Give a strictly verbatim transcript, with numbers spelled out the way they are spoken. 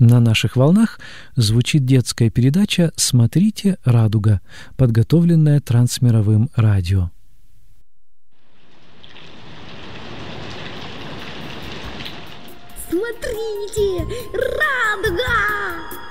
На наших волнах звучит детская передача «Смотрите, радуга», подготовленная Трансмировым радио. Смотрите, радуга!